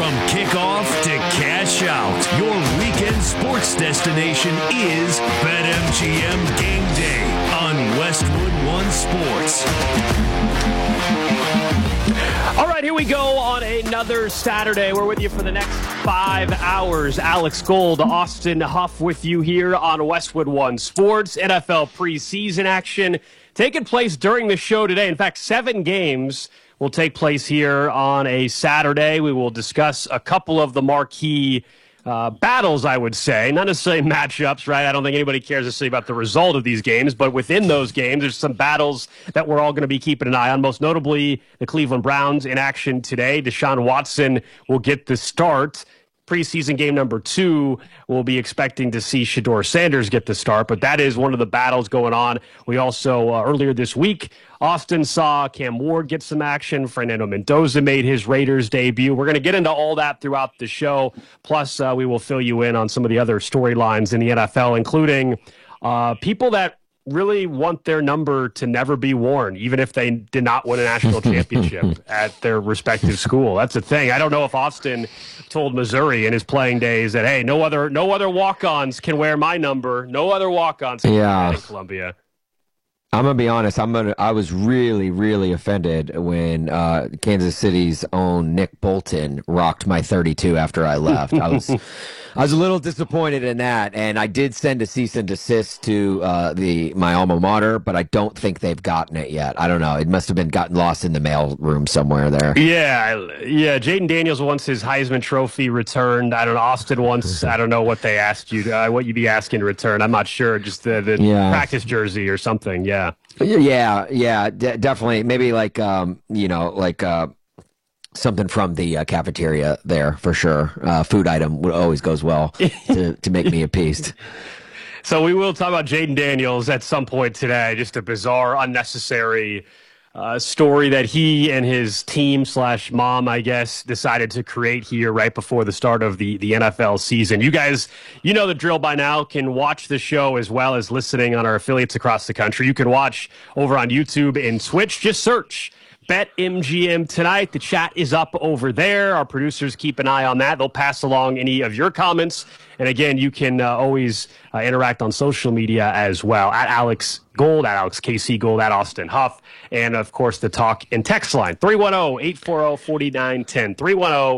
From kickoff to cash out, your weekend sports destination is BetMGM Game Day on Westwood One Sports. All right, here we go on another Saturday. We're with you for the next 5 hours. Alex Gold, Austin Huff with you here on Westwood One Sports. NFL preseason action taking place during the show today. In fact, 7 games will take place here on a Saturday. We will discuss a couple of the marquee battles, I would say. Not necessarily matchups, right? I don't think anybody cares necessarily about the result of these games, but within those games, there's some battles that we're all going to be keeping an eye on, most notably the Cleveland Browns in action today. Deshaun Watson will get the start. Preseason game number 2, we'll be expecting to see Shedeur Sanders get the start, but that is one of the battles going on. We also, earlier this week, Austin saw Cam Ward get some action. Fernando Mendoza made his Raiders debut. We're going to get into all that throughout the show. Plus, we will fill you in on some of the other storylines in the NFL, including people that really want their number to never be worn, even if they did not win a national championship at their respective school. That's the thing. I don't know if Austin told Missouri in his playing days that, hey, no other walk-ons can wear my number. No other walk-ons can wear that in Columbia. I'm going to be honest. I was really, really offended when Kansas City's own Nick Bolton rocked my 32 after I left. I was a little disappointed in that, and I did send a cease and desist to my alma mater, but I don't think they've gotten it yet. I don't know. It must have been gotten lost in the mail room somewhere there. Yeah. Jaden Daniels wants his Heisman Trophy returned. I don't know. Austin wants, I don't know what they asked you, what you'd be asking in return. I'm not sure. Just the practice jersey or something. Yeah. Yeah, definitely. Maybe like something from the cafeteria there for sure. Food item always goes well to make me appeased. So we will talk about Jaden Daniels at some point today. Just a bizarre, unnecessary story that he and his team / mom, I guess, decided to create here right before the start of the NFL season. You guys, you know the drill by now, can watch the show as well as listening on our affiliates across the country. You can watch over on YouTube and Twitch. Just search BetMGM tonight. The chat is up over there. Our producers keep an eye on that. They'll pass along any of your comments. And again, you can always interact on social media as well. At Alex Gold, at Alex KC Gold, at Austin Huff. And of course, the talk and text line, 310-840-4910.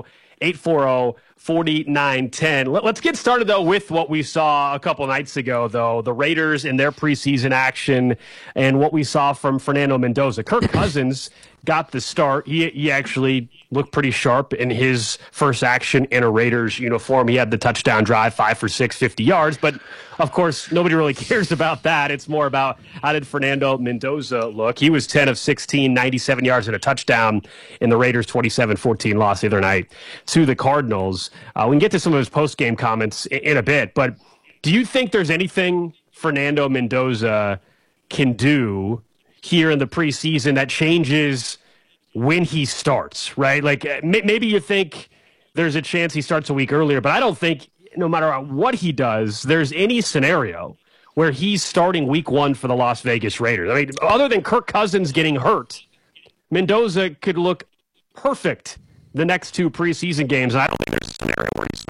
310-840-4910. Let's get started, though, with what we saw a couple nights ago, though. The Raiders in their preseason action and what we saw from Fernando Mendoza. Kirk Cousins got the start. He actually looked pretty sharp in his first action in a Raiders uniform. He had the touchdown drive, 5 for 6, 50 yards. But, of course, nobody really cares about that. It's more about how did Fernando Mendoza look. He was 10 of 16, 97 yards and a touchdown in the Raiders' 27-14 loss the other night to the Cardinals. We can get to some of his post-game comments in a bit. But do you think there's anything Fernando Mendoza can do here in the preseason that changes when he starts, right? Like maybe you think there's a chance he starts a week earlier, but I don't think no matter what he does, there's any scenario where he's starting week 1 for the Las Vegas Raiders. I mean, other than Kirk Cousins getting hurt, Mendoza could look perfect the next 2 preseason games, and I don't think there's a scenario where he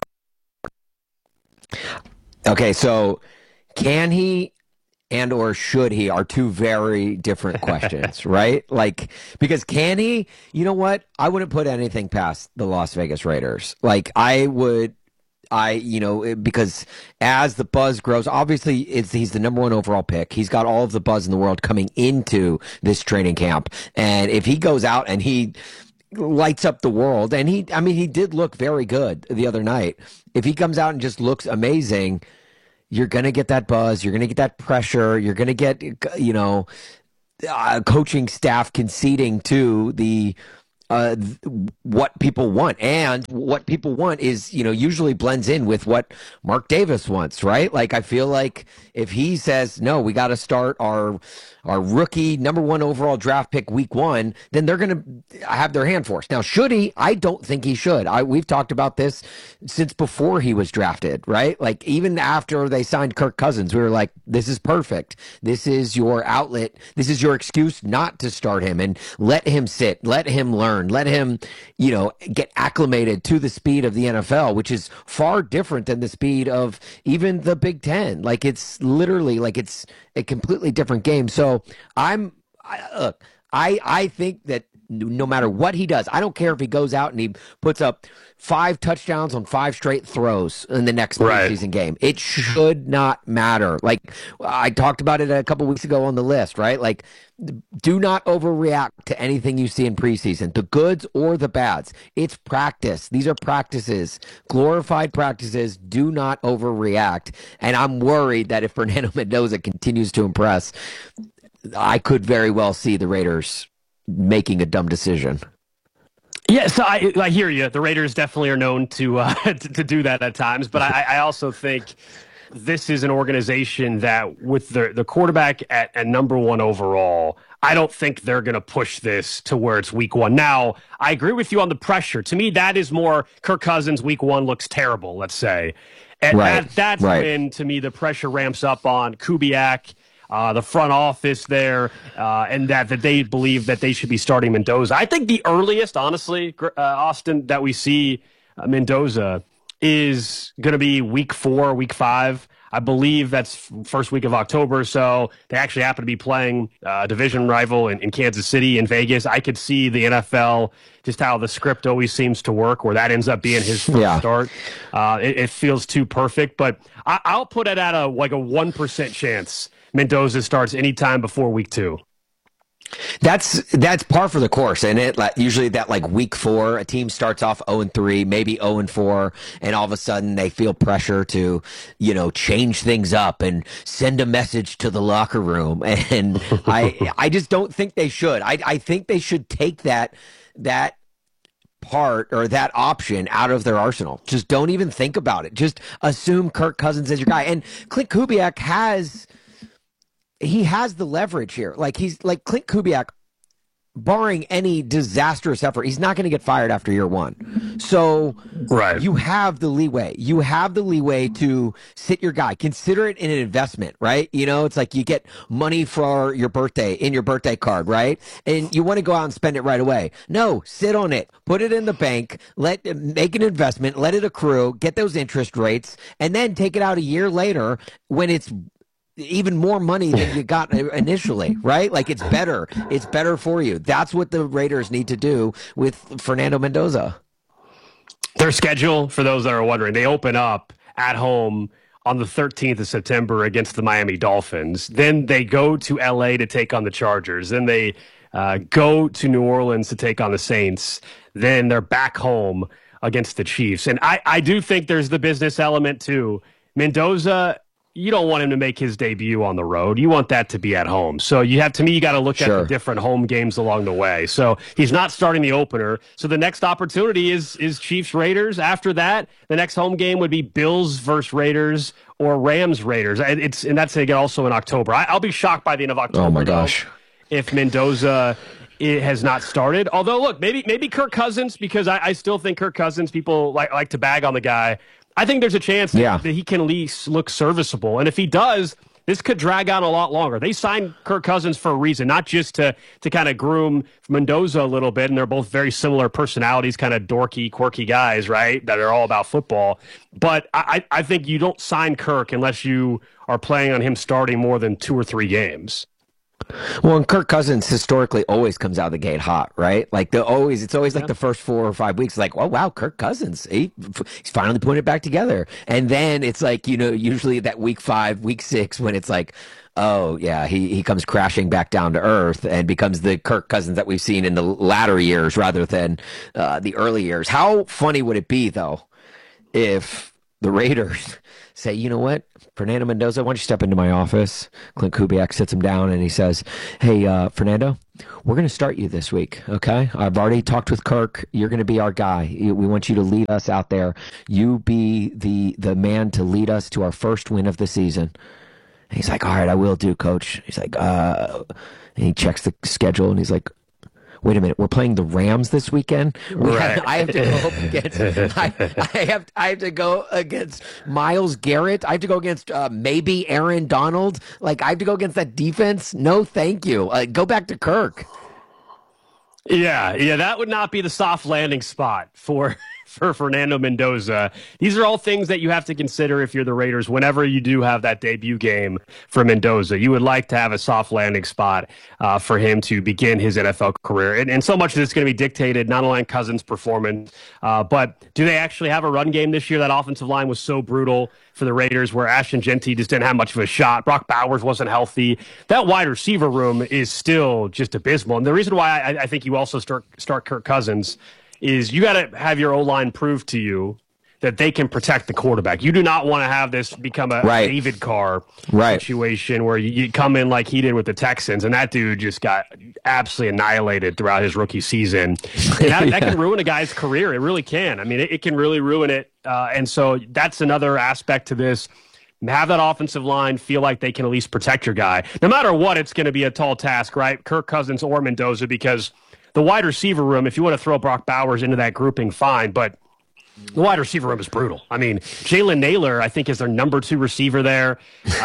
starts. Okay, so can he and or should he are 2 very different questions, right? Like, because can he? You know what? I wouldn't put anything past the Las Vegas Raiders. Like, because as the buzz grows, obviously he's the number 1 overall pick. He's got all of the buzz in the world coming into this training camp. And if he goes out and he lights up the world, and he did look very good the other night. If he comes out and just looks amazing, you're going to get that buzz. You're going to get that pressure. You're going to get, coaching staff conceding to the what people want. And what people want is, usually blends in with what Mark Davis wants, right? Like, I feel like if he says, no, we got to start our rookie number 1 overall draft pick week 1, then they're going to have their hand forced. Now, should he? I don't think he should. We've talked about this since before he was drafted, right? Like, even after they signed Kirk Cousins, we were like, this is perfect. This is your outlet. This is your excuse not to start him and let him sit, let him learn. learn. Let him, get acclimated to the speed of the NFL, which is far different than the speed of even the Big Ten. Like, it's literally like it's a completely different game. So I think that no matter what he does, I don't care if he goes out and he puts up 5 touchdowns on 5 straight throws in the next preseason game. It should not matter. Like, I talked about it a couple weeks ago on the list, right? Like, do not overreact to anything you see in preseason, the goods or the bads. It's practice. These are practices, glorified practices. Do not overreact. And I'm worried that if Fernando Mendoza continues to impress, I could very well see the Raiders making a dumb decision. Yeah, so I hear you. The Raiders definitely are known to to do that at times, but I also think this is an organization that, with the quarterback at number 1 overall, I don't think they're going to push this to where it's week 1. Now, I agree with you on the pressure. To me, that is more Kirk Cousins week 1 looks terrible, let's say. And that's when, to me, the pressure ramps up on Kubiak, the front office there, and that they believe that they should be starting Mendoza. I think the earliest, honestly, Austin, that we see Mendoza is going to be week 4, week 5. I believe that's first week of October. So they actually happen to be playing a division rival in Kansas City and Vegas. I could see the NFL, just how the script always seems to work, where that ends up being his first start. It feels too perfect, but I'll put it at a 1% chance Mendoza starts anytime before week 2. That's par for the course, and usually that week 4, a team starts off 0-3, maybe 0-4, and all of a sudden they feel pressure to, change things up and send a message to the locker room. And I just don't think they should. I think they should take that part or that option out of their arsenal. Just don't even think about it. Just assume Kirk Cousins is your guy. And Clint Kubiak has the leverage here. He's like Clint Kubiak, barring any disastrous effort, he's not going to get fired after year 1. So you have the leeway. You have the leeway to sit your guy. Consider it an investment, right? It's like you get money for your birthday in your birthday card, right? And you want to go out and spend it right away. No, sit on it. Put it in the bank. Make an investment. Let it accrue. Get those interest rates. And then take it out a year later when it's even more money than you got initially, right? It's better. It's better for you. That's what the Raiders need to do with Fernando Mendoza. Their schedule, for those that are wondering, they open up at home on the 13th of September against the Miami Dolphins. Then they go to LA to take on the Chargers. Then they go to New Orleans to take on the Saints. Then they're back home against the Chiefs. And I do think there's the business element too. Mendoza, you don't want him to make his debut on the road. You want that to be at home. So you got to look at the different home games along the way. So he's not starting the opener. So the next opportunity is Chiefs Raiders. After that, the next home game would be Bills versus Raiders or Rams Raiders. And that's also in October. I'll be shocked by the end of October. Oh my gosh. If Mendoza has not started. Although, look, maybe Kirk Cousins, because I still think Kirk Cousins, people like to bag on the guy. I think there's a chance that he can at least look serviceable. And if he does, this could drag on a lot longer. They signed Kirk Cousins for a reason, not just to kind of groom Mendoza a little bit, and they're both very similar personalities, kind of dorky, quirky guys, right, that are all about football. But I think you don't sign Kirk unless you are planning on him starting more than 2 or 3 games. Well, and Kirk Cousins historically always comes out of the gate hot, right? It's always like the first 4 or 5 weeks, oh wow, Kirk Cousins, he's finally putting it back together. And then it's usually that week 5, week 6, when it's oh yeah, he comes crashing back down to earth and becomes the Kirk Cousins that we've seen in the latter years rather than the early years. How funny would it be though if the Raiders say, you know what, Fernando Mendoza, why don't you step into my office? Clint Kubiak sits him down and he says, hey, Fernando, we're going to start you this week, okay? I've already talked with Kirk. You're going to be our guy. We want you to lead us out there. You be the man to lead us to our first win of the season. And he's like, all right, I will do, coach. He's like, and he checks the schedule and he's like, wait a minute, we're playing the Rams this weekend. I have to go up against. I have to go against Myles Garrett. I have to go against maybe Aaron Donald. I have to go against that defense. No, thank you. Go back to Kirk. Yeah, that would not be the soft landing spot for Fernando Mendoza. These are all things that you have to consider if you're the Raiders. Whenever you do have that debut game for Mendoza, you would like to have a soft landing spot for him to begin his NFL career. And so much of this is going to be dictated not only on Cousins' performance, but do they actually have a run game this year? That offensive line was so brutal for the Raiders, where Ashton Jeanty just didn't have much of a shot. Brock Bowers wasn't healthy. That wide receiver room is still just abysmal. And the reason why I think you also start Kirk Cousins is you got to have your O-line prove to you that they can protect the quarterback. You do not want to have this become a David Carr situation where you come in like he did with the Texans, and that dude just got absolutely annihilated throughout his rookie season. And that can ruin a guy's career. It really can. I mean, it can really ruin it. And so that's another aspect to this. Have that offensive line feel like they can at least protect your guy. No matter what, it's going to be a tall task, right? Kirk Cousins or Mendoza, because the wide receiver room, if you want to throw Brock Bowers into that grouping, fine, but the wide receiver room is brutal. I mean, Jalen Naylor, I think, is their number 2 receiver there.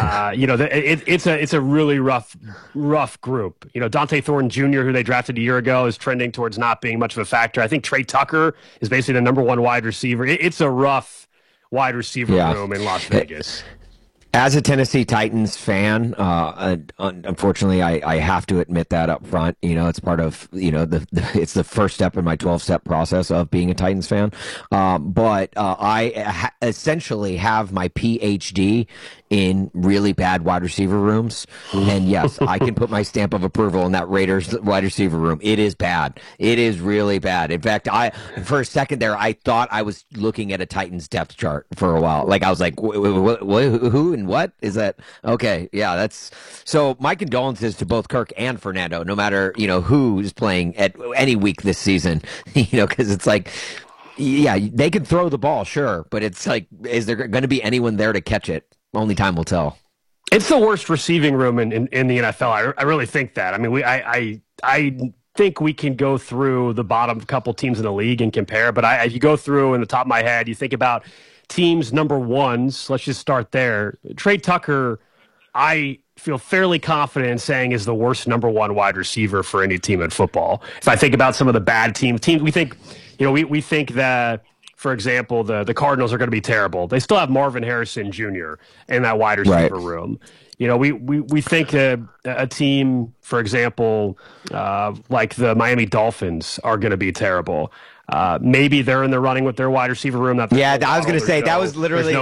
It's a really rough group. Dante Thornton Jr., who they drafted a year ago, is trending towards not being much of a factor. I think Trey Tucker is basically the number 1 wide receiver. It's a rough wide receiver room in Las Vegas. As a Tennessee Titans fan, unfortunately, I have to admit that up front. It's part of, it's the first step in my 12-step process of being a Titans fan. But I essentially have my PhD in really bad wide receiver rooms. And yes, I can put my stamp of approval in that Raiders wide receiver room. It is bad. It is really bad. In fact, for a second there, I thought I was looking at a Titans depth chart for a while. Like I was like, who and what is that? Okay. Yeah, that's so my condolences to both Kirk and Fernando, no matter, who is playing at any week this season, because it's like, yeah, they can throw the ball, sure. But it's like, is there going to be anyone there to catch it? Only time will tell. It's the worst receiving room in the NFL. I really think that. I mean, I think we can go through the bottom couple teams in the league and compare. But if you go through in the top of my head, you think about teams number 1s. Let's just start there. Trey Tucker, I feel fairly confident in saying is the worst number 1 wide receiver for any team in football. If I think about some of the bad teams we think, we think that, for example, the Cardinals are going to be terrible. They still have Marvin Harrison Jr. in that wide receiver room. We think a team, for example, like the Miami Dolphins are going to be terrible. Maybe they're in the running with their wide receiver room. I was going to say that was literally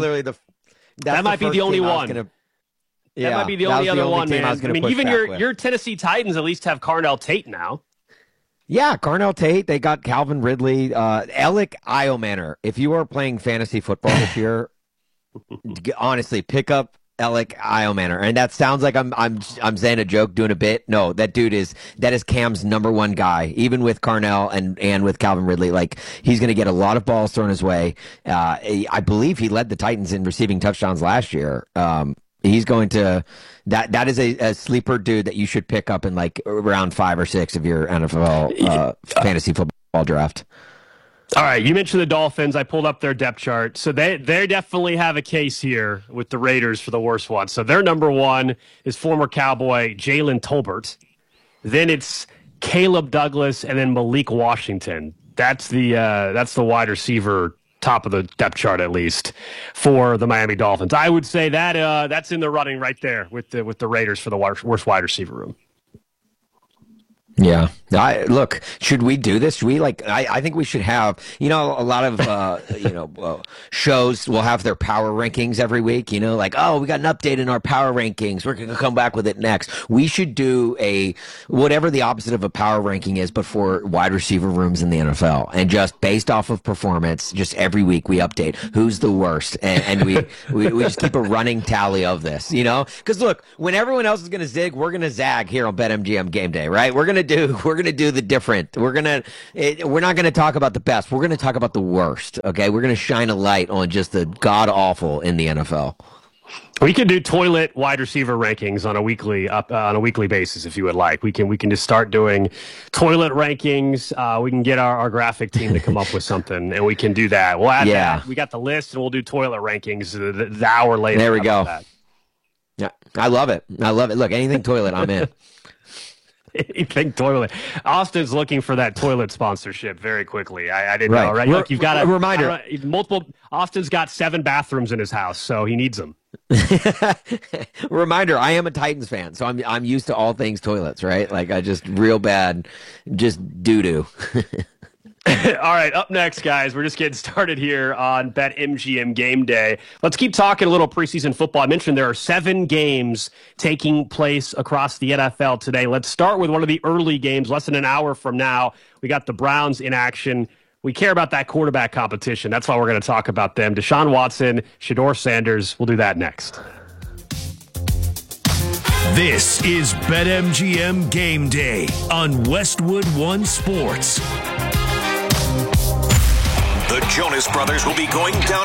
that might be the only one. That might be the only other one, man. I mean, even your Tennessee Titans at least have Carnell Tate now. Yeah, Carnell Tate. They got Calvin Ridley, Alec Iomanner. If you are playing fantasy football this year, honestly, pick up Alec Iomanner. And that sounds like I'm saying a joke, doing a bit. No, that is Cam's number 1 guy, even with Carnell and with Calvin Ridley. Like, he's going to get a lot of balls thrown his way. I believe he led the Titans in receiving touchdowns last year. He's going to that is a sleeper dude that you should pick up in like round 5 or 6 of your NFL fantasy football draft. All right, you mentioned the Dolphins. I pulled up their depth chart. So they definitely have a case here with the Raiders for the worst one. So their number 1 is former Cowboy Jalen Tolbert. Then it's Caleb Douglas and then Malik Washington. That's the wide receiver top of the depth chart, at least, for the Miami Dolphins. I would say that that's in the running right there with the Raiders for the worst wide receiver room. Yeah. Look, should we do this? Should we I think we should have, a lot of, shows will have their power rankings every week, we got an update in our power rankings. We're going to come back with it next. We should do whatever the opposite of a power ranking is, but for wide receiver rooms in the NFL, and just based off of performance, just every week we update who's the worst. And we just keep a running tally of this, because look, when everyone else is going to zig, we're going to zag here on BetMGM Game Day, right? We're going to do the different. We're not gonna talk about the best. We're gonna talk about the worst. Okay, we're gonna shine a light on just the god awful in the NFL. We can do toilet wide receiver rankings on a weekly basis if you would like. We can just start doing toilet rankings. We can get our graphic team to come up with something, and we can do that. We'll add that. We got the list, and we'll do toilet rankings the hour later. There we go. Yeah, I love it. Look, anything toilet, I'm in. Anything toilet. Austin's looking for that toilet sponsorship very quickly. I didn't know, right? Look, you've got a reminder. Multiple. Austin's got 7 bathrooms in his house, so he needs them. Reminder, I am a Titans fan, so I'm used to all things toilets, right? Like, I just real bad, just doo-doo. All right, up next, guys, we're just getting started here on BetMGM Game Day. Let's keep talking a little preseason football. I mentioned there are 7 games taking place across the NFL today. Let's start with one of the early games, less than an hour from now. We got the Browns in action. We care about that quarterback competition. That's why we're going to talk about them. Deshaun Watson, Shedeur Sanders. We'll do that next. This is BetMGM Game Day on Westwood One Sports. The Jonas Brothers will be going down